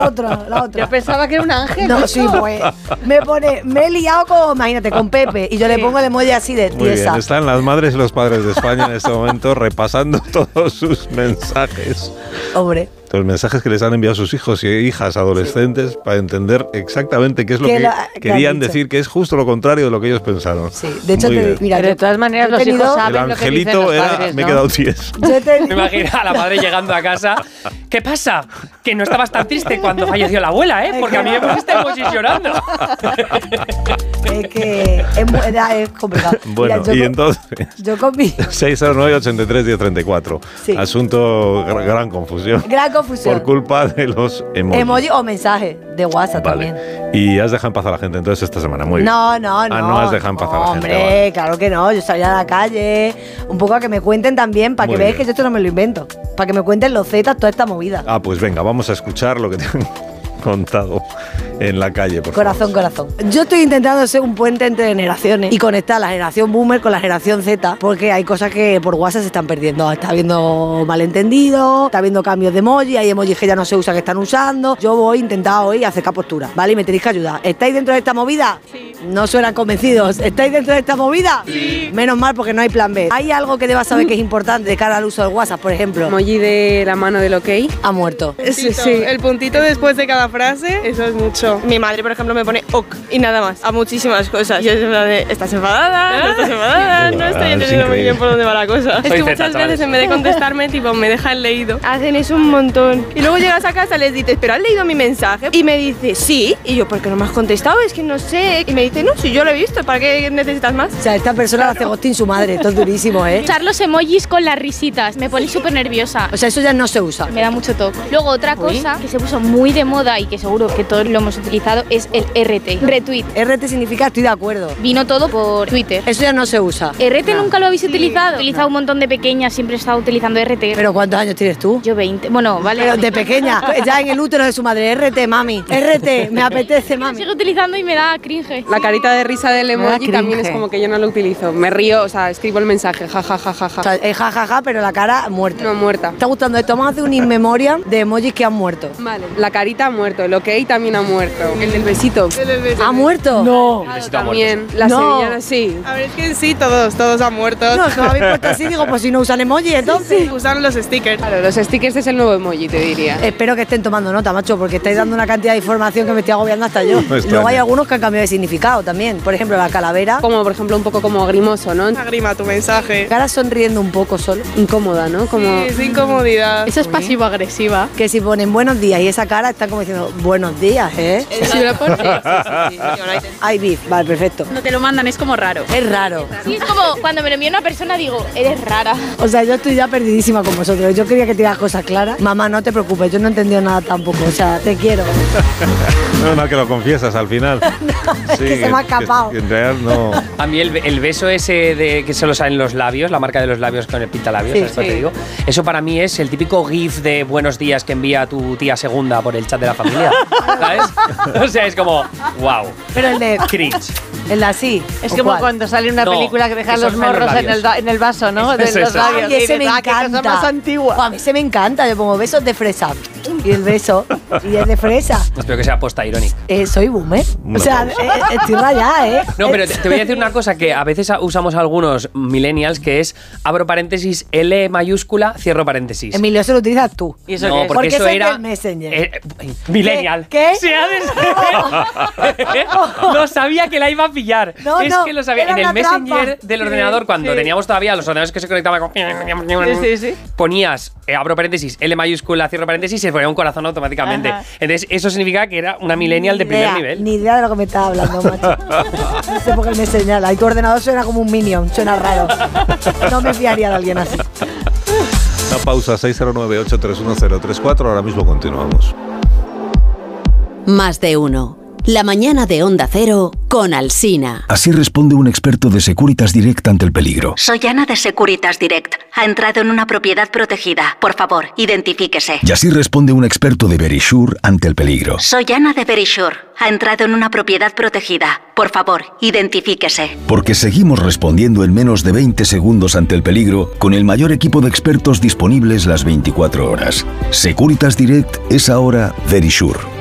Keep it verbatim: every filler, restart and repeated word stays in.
Otra, la otra. Yo pensaba que era un ángel. No, sí, pues. Me pone, me he liado con, imagínate, con Pepe. Y yo sí. le pongo el emoji así de Muy tiesa. bien, están las madres y los padres de España en este momento repasando todos sus mensajes. Hombre. Los mensajes que les han enviado sus hijos y hijas adolescentes sí. para entender exactamente qué es lo que, la, que querían decir, que es justo lo contrario de lo que ellos pensaron. Sí, de hecho, te, mira, pero de todas maneras los tenido, hijos saben el lo que dicen los era, padres, me he ¿no? quedado ties. Me imagino a la madre llegando a casa. ¿Qué pasa? Que no estabas tan triste cuando falleció la abuela, ¿eh? Porque a mí me pusiste emojis llorando. Es que es, es complicado. Bueno, mira, yo y con, entonces yo con mi seis cero nueve, ochenta y tres, diez treinta y cuatro. Sí. Asunto gran confusión. Gran confusión. Por culpa de los emojis. Emoji o mensaje de WhatsApp vale. también. Y has dejado en paz a la gente entonces esta semana, muy bien. No, no, no. Ah, no has dejado en paz a la Hombre, gente. Hombre, vale. claro que no. Yo salí a la calle, un poco a que me cuenten también, para que veáis que yo esto no me lo invento. Para que me cuenten los zetas, toda esta movida. Ah, pues venga, vamos a escuchar lo que te han contado en la calle, por Corazón, favor. corazón. Yo estoy intentando ser un puente entre generaciones y conectar la generación boomer con la generación Z, porque hay cosas que por WhatsApp se están perdiendo. Está habiendo malentendidos, está habiendo cambios de emoji, hay emojis que ya no se usan que están usando. Yo voy a intentar hoy acercar postura, ¿vale? Y me tenéis que ayudar. ¿Estáis dentro de esta movida? Sí. No suenan convencidos. ¿Estáis dentro de esta movida? Sí. Menos mal, porque no hay plan B. ¿Hay algo que debas saber que es importante de cara al uso del WhatsApp, por ejemplo? Emoji de la mano del OK. Ha muerto. Sí, sí. El puntito después de cada frase, eso es mucho. Mi madre, por ejemplo, me pone ok y nada más. A muchísimas cosas. Yo es la de, ¿estás enfadada? ¿No estás enfadada? No estoy entendiendo muy bien por dónde va la cosa. Es que muchas veces en vez de contestarme, tipo, me dejan leído. Hacen eso un montón. Y luego llegas a casa, les dices, ¿pero has leído mi mensaje? Y me dice, sí. Y yo, ¿por qué no me has contestado? Es que no sé. Y me dice, no, si yo lo he visto, ¿para qué necesitas más? O sea, esta persona claro. la hace ghosting su madre. Esto es durísimo, ¿eh? Usar los emojis con las risitas. Me pone súper nerviosa. O sea, eso ya no se usa. Me da mucho toque. Luego, otra cosa Uy. que se puso muy de moda y que seguro que todos lo hemos utilizado es el R T. Retweet. R T significa estoy de acuerdo. Vino todo por Twitter. Eso ya no se usa. ¿R T no. nunca lo habéis sí. utilizado? He utilizado no. un montón de pequeñas, siempre he estado utilizando R T. ¿Pero cuántos años tienes tú? Yo veinte. Bueno, vale. Pero de pequeña, ya en el útero de su madre. R T, mami. R T, me apetece, mami. Sigo utilizando y me da cringe. La carita de risa del emoji también es como que yo no lo utilizo. Me río, o sea, escribo el mensaje, ja, ja, ja, ja, ja. O sea, es ja, ja, ja, pero la cara muerta. No, muerta. ¿Está gustando esto? Vamos a hacer un in memoriam de emojis que han muerto. Vale. La carita ha muerto, el OK también ha muerto. El del besito. El del besito. ¿Ha muerto? No. Claro, también. La no. sevillana sí. A ver, es que sí, todos, todos han muerto. No, es que me habéis puesto así, digo, pues si no usan emojis, entonces. Sí, sí. Usan los stickers. Claro, los stickers es el nuevo emoji, te diría. Espero que estén tomando nota, macho, porque estáis dando una cantidad de información que me estoy agobiando hasta yo. No Luego hay algunos que han cambiado de significado también. Por ejemplo, la calavera. Como, por ejemplo, un poco como grimoso, ¿no? Agrima tu mensaje. Cara sonriendo un poco solo. Incómoda, ¿no? Como... Sí, es incomodidad. Eso es pasivo-agresiva. Que si ponen buenos días y esa cara está como diciendo, buenos días, ¿eh? ¿Sí me lo pones? Sí, sí, sí. Hay beef, vale, perfecto. No te lo mandan, es como raro. Es raro. Sí, es como cuando me lo envía una persona digo, eres rara. O sea, yo estoy ya perdidísima con vosotros. Yo quería que te digas cosas claras. Mamá, no te preocupes, yo no he entendido nada tampoco. O sea, te quiero. No, no, que lo confiesas al final. No, es sí, que se me ha escapado. Que, que en realidad no. A mí el, el beso ese de que solo sale en los labios, la marca de los labios con el pintalabios, sí, ¿sabes lo sí. que te digo? Eso para mí es el típico gif de buenos días que envía tu tía segunda por el chat de la familia, ¿sabes? O sea, es como, wow. Pero el de... Cringe. El de así. Es como cuál? cuando sale una no, película que dejan los en los morros en el, en el vaso, ¿no? De Es los eso. labios. Ay, ese me ah, qué cosa encanta. más antigua. Oh, a mí se me encanta. Yo pongo besos de fresa. Y el beso. Y es de fresa. Espero que sea posta irónica. Eh, soy boomer. Una o sea, eh, estoy rayada, ¿eh? No, pero te, te voy a decir una cosa que a veces usamos algunos millennials, que es abro paréntesis, L mayúscula, cierro paréntesis. Emilio, eso lo utilizas tú. ¿Y eso no, qué es? porque, Porque eso ese es era del Messenger. eh, millennial. ¿Qué? Se ha des- No sabía que la iba a pillar. No, es no, que lo sabía. era En el una Messenger trampa. del Sí, ordenador, cuando sí. teníamos todavía los ordenadores que se conectaban con. Sí, sí, sí. Ponías, eh, abro paréntesis, L mayúscula, cierro paréntesis, y se ponía un corazón automáticamente. Ajá. Entonces, eso significa que era una millennial de Ni primer idea, nivel. Ni idea de lo que me estaba hablando, macho. No sé por qué me señala. Y tu ordenador suena como un Minion, suena raro. No me fiaría de alguien así. Una pausa, seis cero nueve, ocho tres uno cero tres cuatro. Ahora mismo continuamos. Más de uno. La mañana de Onda Cero con Alsina. Así responde un experto de Securitas Direct ante el peligro. Soy Ana de Securitas Direct. Ha entrado en una propiedad protegida. Por favor, identifíquese. Y así responde un experto de Verisure ante el peligro. Soy Ana de Verisure. Ha entrado en una propiedad protegida. Por favor, identifíquese. Porque seguimos respondiendo en menos de veinte segundos ante el peligro con el mayor equipo de expertos disponibles las veinticuatro horas. Securitas Direct es ahora Verisure.